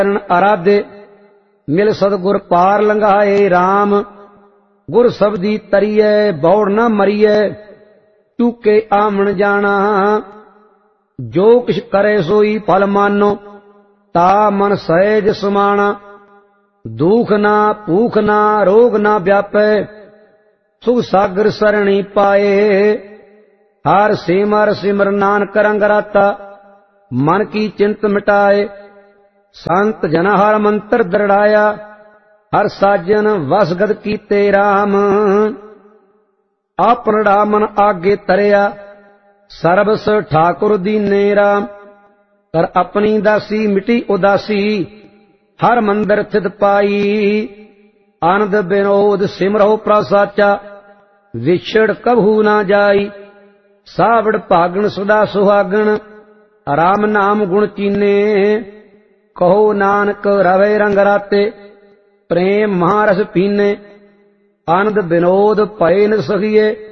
चरण आराधे मिल सतगुर पार लंघाए राम। गुर सबदी तरिए बौड़ न मरिए चूके आमन जाना। जो किछ करे सोई फल मानो ता मन सहज समाना। दुख ना भूख ना रोग ना व्यापै सुख सागर सरणी पाए। हर सिमर सिमर नानक रंग राता मन की चिंत मिटाए। संत जन हर मंत्र दृढ़ाया हर साजन वसगत कीते राम। आपनड़ा मन आगे तरिया सर्वस ठाकुर दीने राम। कर अपनी दासी मिटी उदासी हर मंदिर थित पाई। आनंद विनोद सिमरहो प्रसाचा विछड़ कभू ना जाई। सावड़ भागण सदा सुहागण राम नाम गुण चीने। कहो नानक रवे रंग राते प्रेम महारस पीने। आनंद विनोद पए न सखिए